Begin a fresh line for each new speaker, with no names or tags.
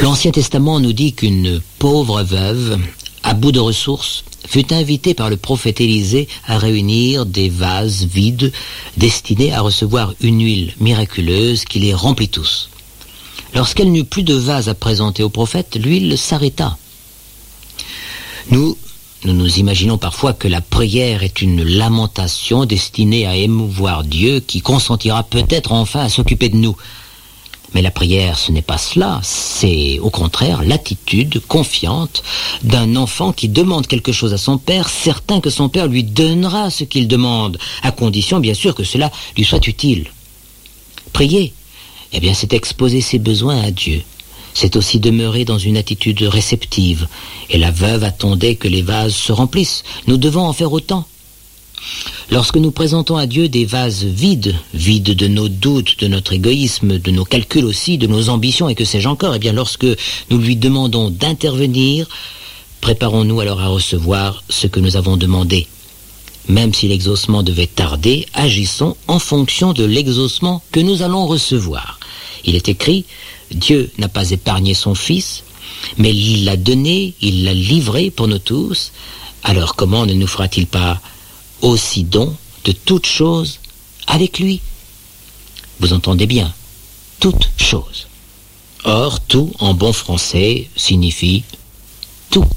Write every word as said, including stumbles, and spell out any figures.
L'Ancien Testament nous dit qu'une pauvre veuve, à bout de ressources, fut invitée par le prophète Élisée à réunir des vases vides destinés à recevoir une huile miraculeuse qui les remplit tous. Lorsqu'elle n'eut plus de vase à présenter au prophète, l'huile s'arrêta. Nous, nous nous imaginons parfois que la prière est une lamentation destinée à émouvoir Dieu qui consentira peut-être enfin à s'occuper de nous. Mais la prière, ce n'est pas cela, c'est au contraire l'attitude confiante d'un enfant qui demande quelque chose à son père, certain que son père lui donnera ce qu'il demande, à condition bien sûr que cela lui soit utile. Prier, eh bien c'est exposer ses besoins à Dieu. C'est aussi demeurer dans une attitude réceptive. Et la veuve attendait que les vases se remplissent. Nous devons en faire autant. Lorsque nous présentons à Dieu des vases vides, vides de nos doutes, de notre égoïsme, de nos calculs aussi, de nos ambitions et que sais-je encore, eh bien lorsque nous lui demandons d'intervenir, préparons-nous alors à recevoir ce que nous avons demandé. Même si l'exaucement devait tarder, agissons en fonction de l'exaucement que nous allons recevoir. Il est écrit, Dieu n'a pas épargné son Fils, mais il l'a donné, il l'a livré pour nous tous. Alors comment ne nous fera-t-il pas aussi don de toutes choses avec lui? Vous entendez bien, toutes choses. Or, tout en bon français signifie tout.